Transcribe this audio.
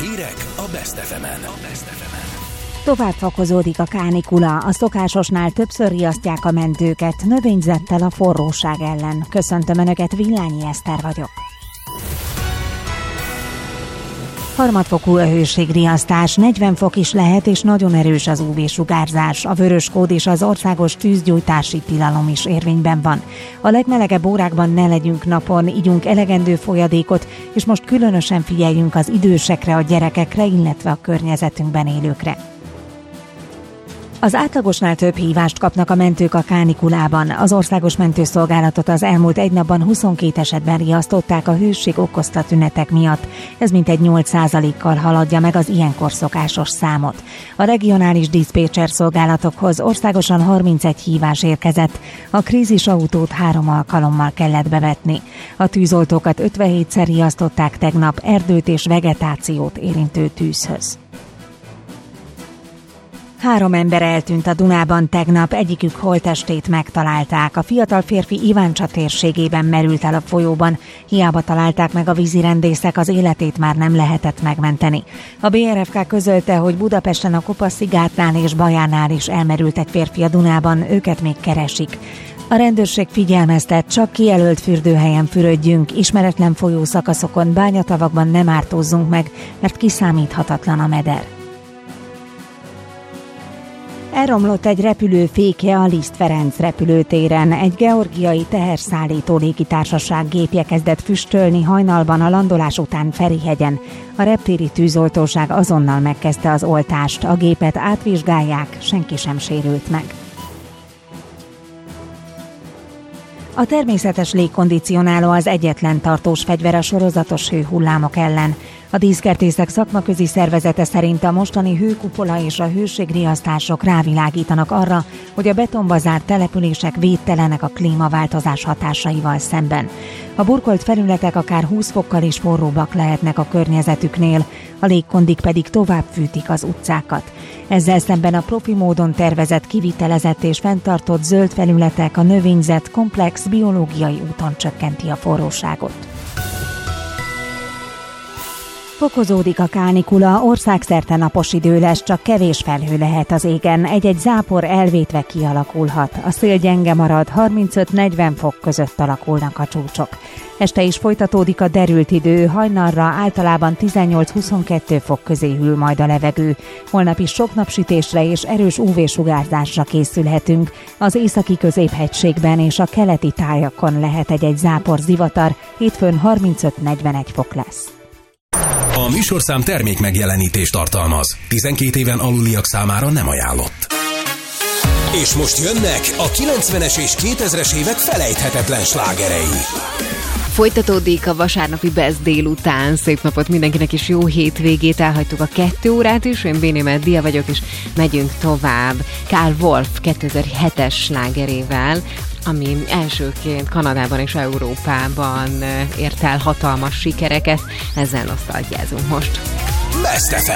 Hírek a Best FM-en. Tovább fokozódik a kánikula, a szokásosnál többször riasztják a mentőket, növényzettel a forróság ellen. Köszöntöm Önöket, Villányi Eszter vagyok. Harmadfokú a hőségriasztás, 40 fok is lehet, és nagyon erős az UV-sugárzás. A vörös kód és az országos tűzgyújtási tilalom is érvényben van. A legmelegebb órákban ne legyünk napon, igyunk elegendő folyadékot, és most különösen figyeljünk az idősekre, a gyerekekre, illetve a környezetünkben élőkre. Az átlagosnál több hívást kapnak a mentők a kánikulában. Az Országos Mentőszolgálatot az elmúlt egy napban 22 esetben riasztották a hőség okozta tünetek miatt. Ez mintegy 8%-kal haladja meg az ilyenkor szokásos számot. A regionális diszpécser szolgálatokhoz országosan 31 hívás érkezett. A krízisautót 3 alkalommal kellett bevetni. A tűzoltókat 57-szer riasztották tegnap erdőt és vegetációt érintő tűzhöz. 3 ember eltűnt a Dunában tegnap, egyikük holttestét megtalálták. A fiatal férfi Iváncsa térségében merült el a folyóban. Hiába találták meg a vízirendészek, az életét már nem lehetett megmenteni. A BRFK közölte, hogy Budapesten a Kopasz-szigátnál és Bajánál is elmerült egy férfi a Dunában, őket még keresik. A rendőrség figyelmeztet, csak kijelölt fürdőhelyen fürödjünk, ismeretlen folyószakaszokon, bányatavakban nem ártózzunk meg, mert kiszámíthatatlan a meder. Elromlott egy repülő fékje a Liszt Ferenc repülőtéren. Egy georgiai teherszállító légitársaság gépje kezdett füstölni hajnalban a landolás után Ferihegyen. A reptéri tűzoltóság azonnal megkezdte az oltást. A gépet átvizsgálják, senki sem sérült meg. A természetes légkondicionáló az egyetlen tartós fegyver a sorozatos hőhullámok ellen. A Díszkertészek szakmaközi szervezete szerint a mostani hőkupola és a hőségriasztások rávilágítanak arra, hogy a betonba zárt települések védtelenek a klímaváltozás hatásaival szemben. A burkolt felületek akár 20 fokkal is forróbbak lehetnek a környezetüknél, a légkondik pedig tovább fűtik az utcákat. Ezzel szemben a profi módon tervezett, kivitelezett és fenntartott zöld felületek, a növényzet komplex biológiai úton csökkenti a forróságot. Fokozódik a kánikula, országszerte napos idő lesz, csak kevés felhő lehet az égen, egy-egy zápor elvétve kialakulhat. A szél gyenge marad, 35-40 fok között alakulnak a csúcsok. Este is folytatódik a derült idő, hajnalra általában 18-22 fok közé hűl majd a levegő. Holnap is sok napsütésre és erős UV-sugárzásra készülhetünk. Az északi középhegységben és a keleti tájakon lehet egy-egy zápor zivatar, hétfőn 35-41 fok lesz. A műsorszám termék megjelenítést tartalmaz. 12 éven aluliak számára nem ajánlott. És most jönnek a 90-es és 2000-es évek felejthetetlen slágerei. Folytatódik a vasárnapi Best délután. Szép napot mindenkinek, és jó hétvégét. Elhagytuk a 2 órát is. Én Bénémet Dia vagyok, és megyünk tovább. Karl Wolf 2007-es slágerével, ami elsőként Kanadában és Európában ért el hatalmas sikereket. Ezzel nosztalgiázunk most. Best FM.